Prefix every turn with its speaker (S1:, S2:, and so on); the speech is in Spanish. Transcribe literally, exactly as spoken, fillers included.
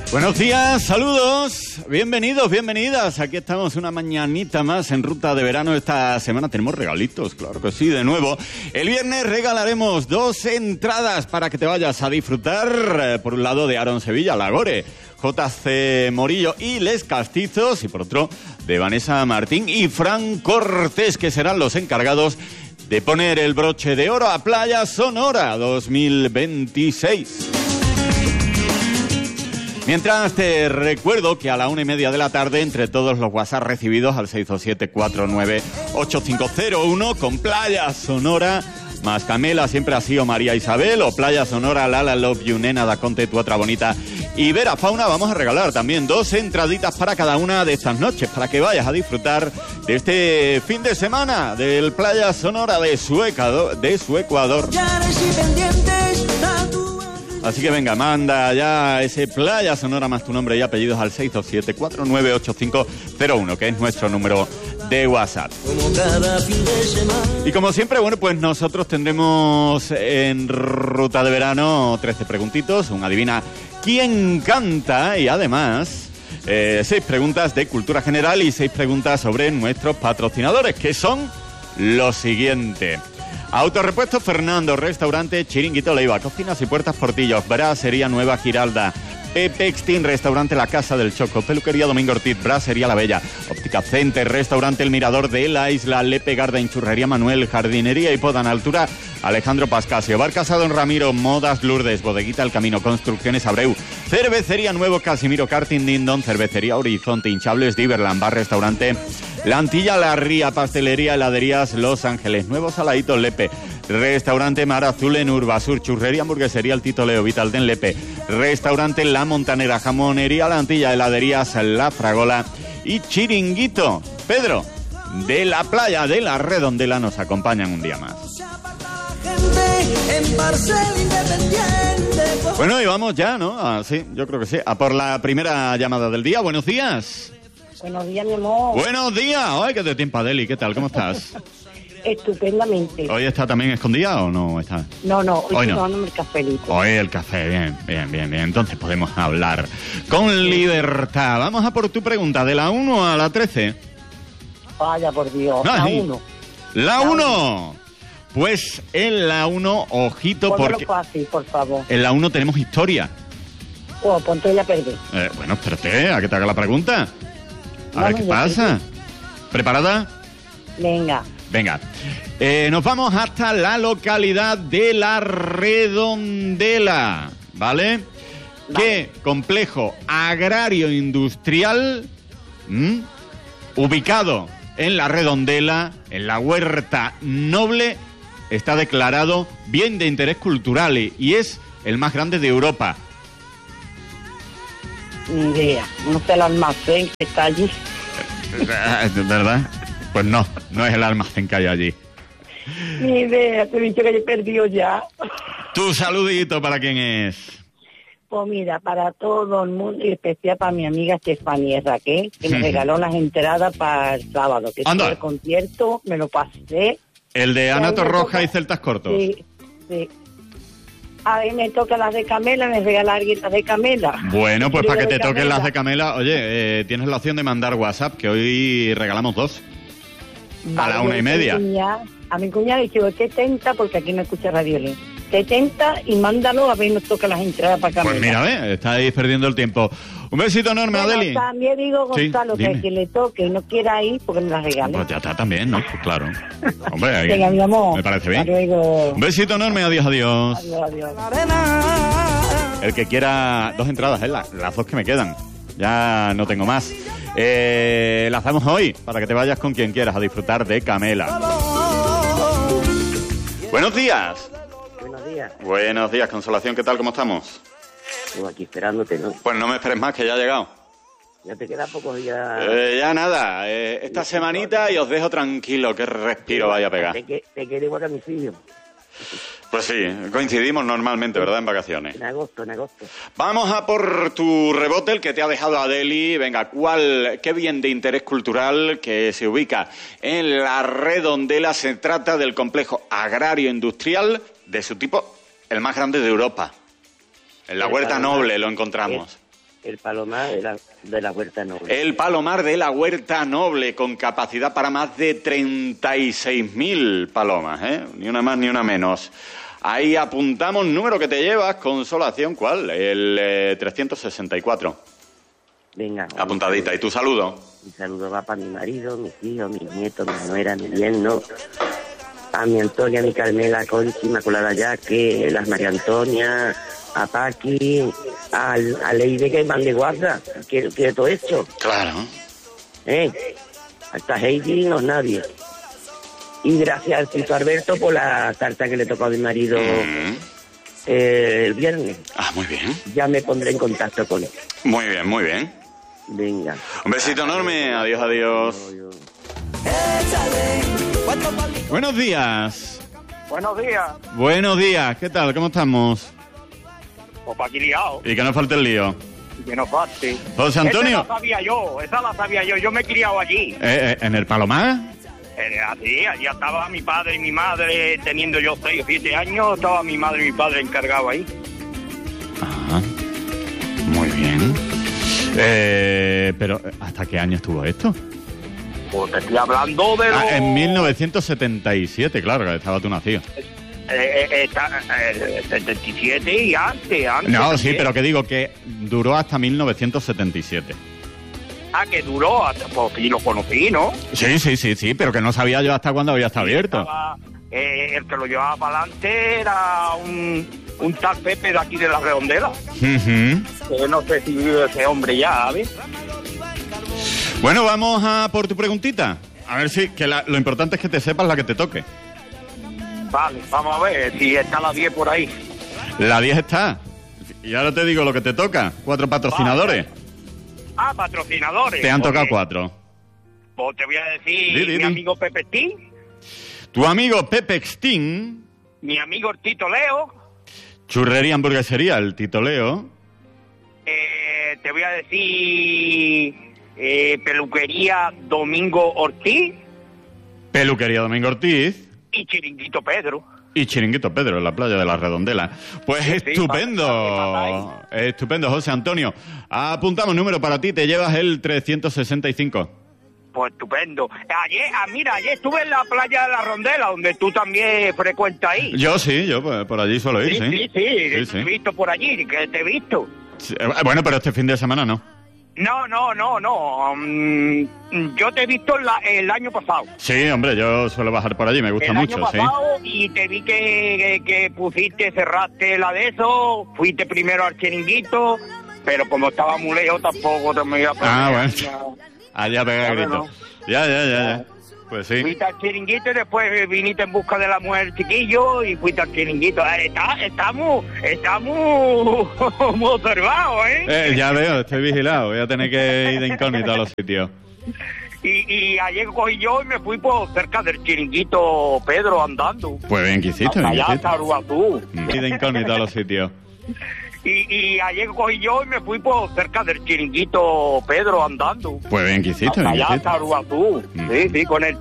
S1: Buenos días, saludos, bienvenidos, bienvenidas. Aquí estamos una mañanita más en Ruta de Verano. Esta semana tenemos regalitos, claro que sí, de nuevo. El viernes regalaremos dos entradas para que te vayas a disfrutar, por un lado de Aaron Sevilla, Lagore, J C Morillo y Les Castizos, y por otro de Vanessa Martín y Fran Cortés, que serán los encargados de poner el broche de oro a Playa Sonora dos mil veintiséis. Mientras te recuerdo que a la una y media de la tarde, entre todos los WhatsApp recibidos al seis dos siete cuatro nueve ocho cinco cero uno con Playa Sonora, más Camela, siempre ha sido María Isabel, o Playa Sonora, Lala Love You, Nena da Conte, tu otra bonita, y Vera Fauna, vamos a regalar también dos entraditas para cada una de estas noches, para que vayas a disfrutar de este fin de semana del Playa Sonora de su Ecuador. De su Ecuador. Así que venga, manda ya ese Playa Sonora más tu nombre y apellidos al seis dos siete cuatro nueve ocho cinco cero uno, que es nuestro número de WhatsApp. Y como siempre, bueno, pues nosotros tendremos en Ruta de Verano trece preguntitos, un adivina quién canta y además eh, seis preguntas de cultura general y seis preguntas sobre nuestros patrocinadores, que son los siguientes. Autorepuesto Fernando, restaurante Chiringuito Leiva, cocinas y puertas Portillos, Brasería Nueva Giralda, Pepe Extin, restaurante La Casa del Choco, peluquería Domingo Ortiz, Brasería La Bella, Óptica Center, restaurante El Mirador de la Isla, Lepe Garden, Churrería Manuel, jardinería y poda en altura, Alejandro Pascasio, Bar Casado en Ramiro, Modas Lourdes, Bodeguita El Camino, Construcciones Abreu, Cervecería Nuevo Casimiro, Karting Dindon, Cervecería Horizonte, Hinchables Diverland, Bar Restaurante La Antilla La Ría, Pastelería Heladerías Los Ángeles, Nuevo Saladito Lepe, Restaurante Mar Azul en Urbasur, Churrería Hamburguesería El Tito Leo, Vital den Lepe, Restaurante La Montanera, Jamonería La Antilla, Heladerías La Fragola y Chiringuito Pedro de la Playa de la Redondela nos acompañan un día más. Bueno, y vamos ya, ¿no? Ah, sí, yo creo que sí. A por la primera llamada del día. Buenos días.
S2: Buenos días, mi amor.
S1: Buenos días. Ay, qué de tiempo, Adeli. ¿Qué tal? ¿Cómo estás?
S2: Estupendamente.
S1: ¿Hoy está también escondida o no está?
S2: No, no, hoy,
S1: hoy
S2: estoy
S1: no.
S2: tomándome el cafelito.
S1: Hoy el café, bien, bien, bien, bien. Entonces podemos hablar con libertad. Vamos a por tu pregunta, ¿de la uno a la trece?
S2: Vaya, por Dios,
S1: Ay,
S2: la uno.
S1: La uno. Pues en la uno, ojito,
S2: Póngalo
S1: porque
S2: fácil, por favor.
S1: en la uno tenemos historia.
S2: Oh, ponte ya a perder.
S1: Eh, bueno, espérate, a que te haga la pregunta. A
S2: No,
S1: ver
S2: no,
S1: qué
S2: ya
S1: pasa.
S2: sé.
S1: ¿Preparada?
S2: Venga.
S1: Venga, eh, nos vamos hasta la localidad de La Redondela, ¿vale?
S2: Vale.
S1: ¿Qué complejo agrario industrial ¿m? ubicado en La Redondela, en la Huerta Noble, está declarado bien de interés cultural y es el más grande de Europa?
S2: Ni idea. No sé el almacén que está allí.
S1: ¿Verdad? Pues no, no es el almacén que hay allí.
S2: Ni idea, te he dicho que yo he perdido ya.
S1: Tu saludito, ¿para quién es?
S2: Pues mira, para todo el mundo y especial para mi amiga Estefanía Raquel, que me regaló las entradas para el sábado. Que
S1: Anda.
S2: tuve el concierto, me lo pasé.
S1: El de Ana
S2: Ya me
S1: Torroja
S2: toca-
S1: y Celtas Cortos.
S2: Sí, sí. A mí me toca las de Camela, me regala alguien las de Camela.
S1: Bueno, pues
S2: Yo
S1: para que
S2: de
S1: te toquen
S2: Camela.
S1: las de Camela, oye, eh, tienes la opción de mandar WhatsApp, que hoy regalamos dos. A la una y media.
S2: A mi cuñada, a mi cuñada le digo, setenta, porque aquí no escucha Radio Link. setenta y mándalo a ver si nos toca las entradas para Camela.
S1: Pues mira, ve, estáis perdiendo el tiempo. Un besito enorme,
S2: Bueno,
S1: Adeli.
S2: también digo,
S1: Sí,
S2: Gonzalo, que
S1: dime.
S2: a quien le toque y no quiera ir, porque me las regale.
S1: Pues ya está también, ¿no? Pues claro. Hombre, ahí-
S2: Venga, mi amor.
S1: me parece bien.
S2: Hasta luego.
S1: Un besito enorme, adiós, adiós.
S2: Adiós, adiós.
S1: El que quiera dos entradas, ¿eh? las, las dos que me quedan. Ya no tengo más. Eh, las damos hoy para que te vayas con quien quieras a disfrutar de Camela. Buenos días.
S3: Buenos días.
S1: Buenos días, Consolación. ¿Qué tal? ¿Cómo estamos?
S3: Pues aquí esperándote, ¿no?
S1: Pues no me esperes más, que ya ha llegado.
S3: Ya te quedan pocos días.
S1: Eh, ya nada. Eh, esta semanita y os dejo tranquilo. Qué respiro vaya a pegar.
S3: Te, que- te quedé igual que a mis hijos.
S1: Pues sí, coincidimos normalmente, ¿verdad? En vacaciones.
S3: En agosto, en agosto.
S1: Vamos a por tu rebote, el que te ha dejado Adeli. Venga, ¿cuál, qué bien de interés cultural que se ubica en La Redondela? Se trata del complejo agrario industrial de su tipo, el más grande de Europa. En la
S3: El
S1: Huerta
S3: Palomar.
S1: Noble lo encontramos.
S3: El Palomar de la, de la Huerta Noble.
S1: El Palomar de la Huerta Noble, con capacidad para más de treinta y seis mil palomas, ¿eh? Ni una más ni una menos. Ahí apuntamos número que te llevas, consolación, ¿cuál? El eh, trescientos sesenta y cuatro.
S3: Venga.
S1: Apuntadita. ¿Y tu saludo?
S3: Mi saludo va para mi marido, mis hijos, mis nietos, mi nuera, mi yerno, a mi Antonia, mi Carmela, Conchi, Inmaculada Yaque, las María Antonia, a Paqui, a, a Leide que van de guarda, que quiere todo esto.
S1: Claro.
S3: ¿Eh? Hasta Heidi no es nadie. Y gracias al Tito Alberto por la carta que le tocó a mi marido
S1: Mm.
S3: eh, el viernes.
S1: Ah, muy bien.
S3: Ya me pondré en contacto con él.
S1: Muy bien, muy bien.
S3: Venga.
S1: Un besito enorme. Adiós, adiós. Buenos días.
S4: Buenos días.
S1: Buenos días. ¿Qué tal? ¿Cómo estamos?
S4: Pues pa' aquí liado.
S1: Y que no falte el lío.
S4: Que no falte.
S1: José Antonio.
S4: Esa la sabía yo, esa la sabía yo. Yo me he criado allí.
S1: Eh, eh, ¿En el Palomar?
S4: Eh, así, allí estaba mi padre y mi madre, teniendo yo seis o siete años, estaba mi madre y mi padre encargados ahí.
S1: Ah, muy bien. Eh, pero, ¿hasta qué año estuvo esto?
S4: Pues te estoy hablando de los...
S1: Ah, en mil novecientos setenta y siete, claro, que estaba tú nacido.
S4: Eh, eh, está, eh, setenta y siete y antes, antes.
S1: No,
S4: también.
S1: sí, pero que digo que duró hasta mil novecientos setenta y siete.
S4: Ah, que duró, hasta, pues sí lo conocí, ¿no?
S1: Sí, sí, sí, sí, pero que no sabía yo hasta cuándo había estado abierto.
S4: Estaba, eh, el que lo llevaba para adelante era un, un tal Pepe de aquí de la Redondela.
S1: Ujú.
S4: Que no sé si vive ese hombre ya, ¿sabes?
S1: Bueno, vamos a por tu preguntita. A ver si, que la- lo importante es que te sepas la que te toque.
S4: Vale, vamos a ver si está la diez por ahí.
S1: La diez está. Y ahora te digo lo que te toca. Cuatro patrocinadores.
S4: Ah, patrocinadores.
S1: Te han tocado
S4: Oye,
S1: cuatro.
S4: Pues te voy a decir
S1: Di, di,
S4: mi
S1: di.
S4: amigo Pepe Stín,
S1: Tu amigo Pepe Extin,
S4: mi amigo Tito Leo,
S1: Churrería Hamburguesería, el Tito Leo,
S4: eh, te voy a decir eh, Peluquería Domingo Ortiz
S1: Peluquería Domingo Ortiz
S4: y Chiringuito Pedro.
S1: y Chiringuito Pedro en la playa de la Redondela. Pues
S4: Sí, sí,
S1: estupendo,
S4: para- para
S1: estupendo, José Antonio. Apuntamos número para ti, te llevas el trescientos sesenta y cinco.
S4: Pues estupendo. Ayer, ah, mira, ayer estuve en la playa de la Rondela, donde tú también frecuentas ahí.
S1: Yo sí, yo pues, por allí suelo ir,
S4: Sí,
S1: sí.
S4: sí, sí,
S1: Sí,
S4: te
S1: sí.
S4: he visto por allí, que te he visto.
S1: Sí, eh, Bueno, pero este fin de semana no.
S4: No, no, no, no. mm, yo te he visto la- el año pasado.
S1: Sí, hombre, yo suelo bajar por allí, me gusta
S4: el
S1: mucho,
S4: año
S1: sí.
S4: pasado y te vi que, que, que pusiste, cerraste la de eso, fuiste primero al Chiringuito, pero como estaba muy lejos tampoco te me iba a poner.
S1: Ah, bueno.
S4: Ya.
S1: Allá pega
S4: Ya,
S1: grito.
S4: bueno.
S1: Ya, ya, ya, ya. Pues sí.
S4: Fuiste al Chiringuito y después viniste en busca de la mujer chiquillo y fuiste al Chiringuito. Eh, Está, está muy, está muy, muy observado, ¿eh?
S1: Eh, ya veo, estoy vigilado. Voy a tener que ir de incógnito a los sitios.
S4: Y, y ayer cogí yo y me fui por cerca del Chiringuito Pedro andando.
S1: Pues bien, ¿qué hiciste?
S4: Hasta
S1: bien,
S4: allá,
S1: ¿qué
S4: hasta
S1: hiciste?
S4: Uruguazú.
S1: Ir de incógnito a los sitios.
S4: Y, y ayer cogí yo y me fui por cerca del Chiringuito Pedro andando.
S1: Pues bien, ¿qué hiciste?
S4: Hasta
S1: bien, ¿qué
S4: allá,
S1: hiciste?
S4: hasta Uruguazú.
S1: Mm.
S4: Sí, sí, con el